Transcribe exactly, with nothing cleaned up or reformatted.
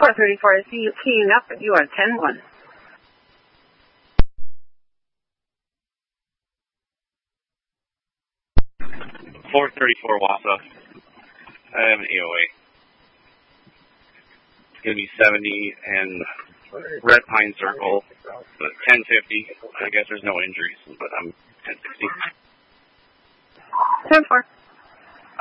four thirty-four, I see you keying up, but you are ten one. four thirty-four Wassa. I have an E O A. It's going to be seventy and Red Pine Circle, but ten fifty. I guess there's no injuries, but I'm ten sixty. ten four.